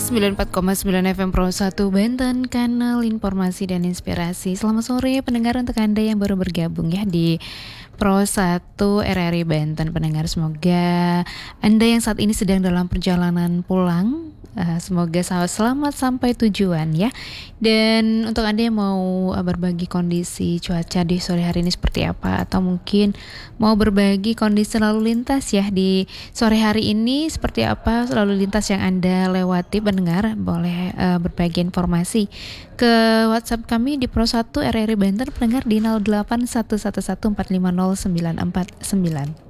94,9 FM Pro 1 Banten, kanal informasi dan inspirasi. Selamat sore pendengar, untuk Anda yang baru bergabung ya di Pro 1 RRI Banten. Pendengar, semoga Anda yang saat ini sedang dalam perjalanan pulang, semoga selamat sampai tujuan ya. Dan untuk Anda yang mau berbagi kondisi cuaca di sore hari ini seperti apa, atau mungkin mau berbagi kondisi lalu lintas ya di sore hari ini seperti apa lalu lintas yang Anda lewati, pendengar boleh berbagi informasi ke WhatsApp kami di Pro 1 RRI Banten, pendengar di 08111450949.